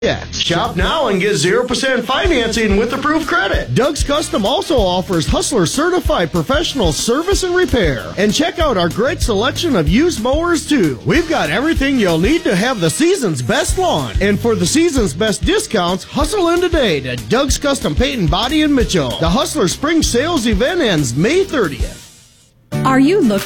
Yeah. Shop now and get 0% financing with approved credit. Doug's Custom also offers Hustler certified professional service and repair. And check out our great selection of used mowers too. We've got everything you'll need to have the season's best lawn. And for the season's best discounts, hustle in today to Doug's Custom Paint and Body in Mitchell. The Hustler Spring Sales event ends May 30th. Are you looking